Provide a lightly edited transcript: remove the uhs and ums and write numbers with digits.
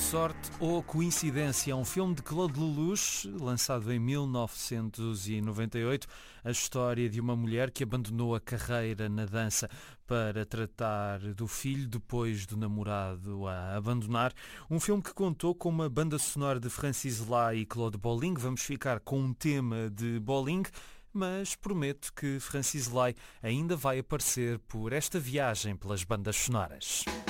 Sorte ou Coincidência, é um filme de Claude Lelouch, lançado em 1998, a história de uma mulher que abandonou a carreira na dança para tratar do filho depois do namorado a abandonar. Um filme que contou com uma banda sonora de Francis Lai e Claude Bolling. Vamos ficar com um tema de Bolling, mas prometo que Francis Lai ainda vai aparecer por esta viagem pelas bandas sonoras.